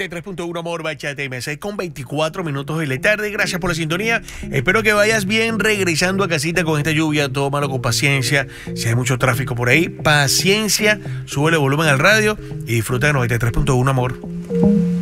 93.1 Amor Bachata M6 con 24 minutos de la tarde. Gracias por la sintonía. Espero que vayas bien regresando a casita con esta lluvia. Tómalo con paciencia. Si hay mucho tráfico por ahí, paciencia. Súbele volumen al radio y disfruta de 93.1 Amor.